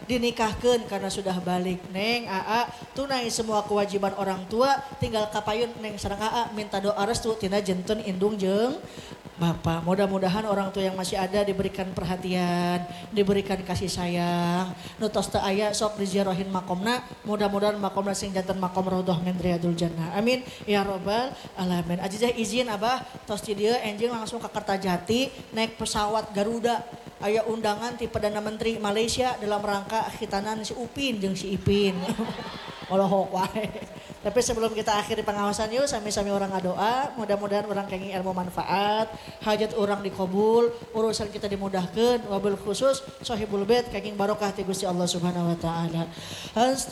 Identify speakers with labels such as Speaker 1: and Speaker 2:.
Speaker 1: dinikahkeun karena sudah balik. Neng Aa tunai semua kewajiban orang tua, tinggal kapayun Neng sareng Aa minta doa restu tina janten indung jeung Bapak. Mudah-mudahan orang tua yang masih ada diberikan perhatian, diberikan kasih sayang. Nu tos teu aya sok diziarahin makomna, mudah-mudahan makomna sing janten makom raudhah min riyadul jannah. Amin ya robbal alamin. Ajizah izin Abah tos di dieu enjing langsung ke Kertajati naik pesawat Garuda. Aya undangan ti Perdana Menteri Malaysia dalam rangka khitanan si Upin jeung si Ipin. Olohok wae. Tapi sebelum kita akhiri pengawasan yuk sami-sami orang ngadoa, mudah-mudahan orang kenging ilmu manfaat, hajat orang dikabul, urusan kita dimudahkan, wabil khusus sahibul bait kenging barokah ti Gusti Allah Subhanahu wa taala.